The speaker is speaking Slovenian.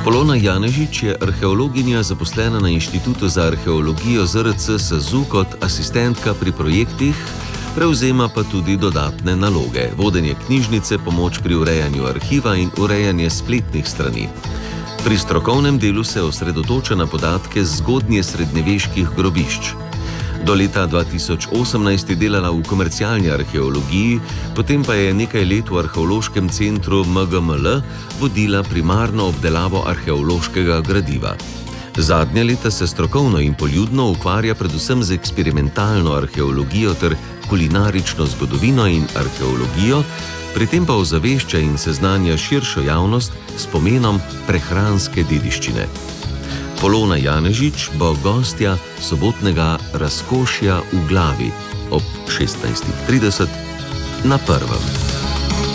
Polona Janežič je arheologinja zaposlena na Inštitutu za arheologijo ZRC SAZU kot asistentka pri projektih, prevzema pa tudi dodatne naloge, vodenje knjižnice, pomoč pri urejanju arhiva in urejanje spletnih strani. Pri strokovnem delu se osredotoča na podatke z zgodnje srednjeveških grobišč. Do leta 2018 je delala v komercialni arheologiji, potem pa je nekaj let v arheološkem centru MGML vodila primarno obdelavo arheološkega gradiva. Zadnja leta se strokovno in poljudno ukvarja predvsem z eksperimentalno arheologijo ter kulinarično zgodovino in arheologijo, pri tem pa ozavešča in seznanja širšo javnost s pomenom prehranske dediščine. Polona Janežič bo gostja sobotnega Razkošja v glavi ob 16:30 na Prvem.